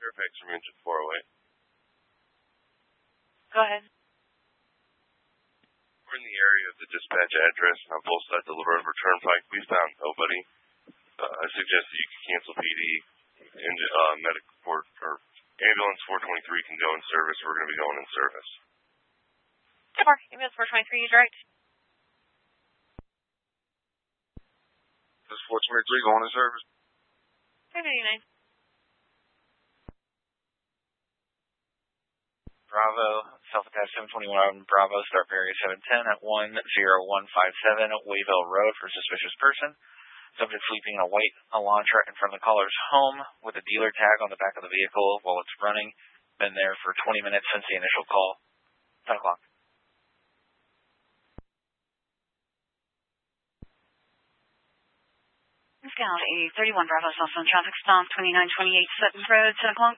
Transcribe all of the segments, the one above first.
Fairfax from engine 408. Go ahead. We're in the area of the dispatch address on both sides of the River Turnpike. We found nobody. I suggest that you can cancel PD and medical or ambulance 423 can go in service. We're going to be going in service. Mark, ambulance 423 is right. This 423 going in service. 399. Bravo, self-attached 721 Bravo, start area 710 at 10157 Wayville Road for suspicious person. Subject sleeping in a white Elantra in front of the caller's home with a dealer tag on the back of the vehicle while it's running. Been there for 20 minutes since the initial call. 10 o'clock. Scout 831 Bravo, southbound traffic stop, 2928 Sutton Road, 10 o'clock.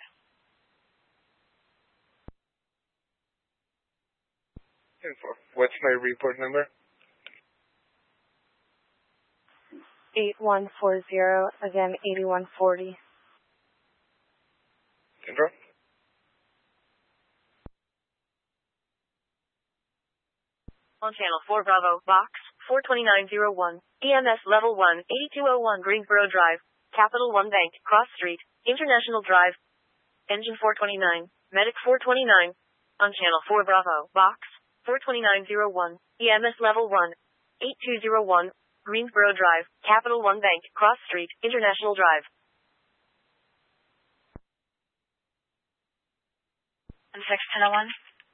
What's my report number? 8140, again 8140. Central? On channel 4 Bravo, box 42901, EMS level 1, 8201 Greensboro Drive, Capital One Bank, Cross Street, International Drive, engine 429, medic 429, on channel 4 Bravo, box 42901, EMS level 1, 8201, Greensboro Drive, Capital One Bank, Cross Street, International Drive. And 6101.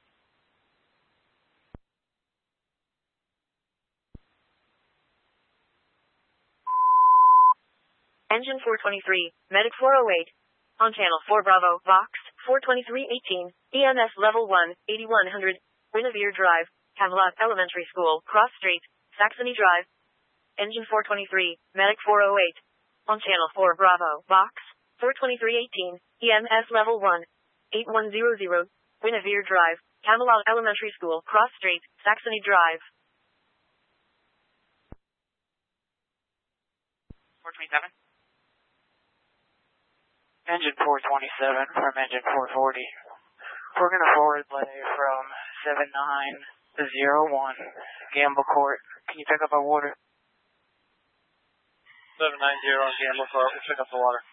Engine 423, medic 408, on channel 4 Bravo, box 42318, EMS level 1, 8100, Guinevere Drive, Camelot Elementary School, Cross Street, Saxony Drive. Engine 423, medic 408, on channel 4 Bravo, box 42318, EMS level 1, 8100, Guinevere Drive, Camelot Elementary School, Cross Street, Saxony Drive. 427. Engine 427 from engine 440. We're going to forward lay from 7901 Gamble Court. Can you pick up our water? 790 on Gamble Court. We'll pick up the water.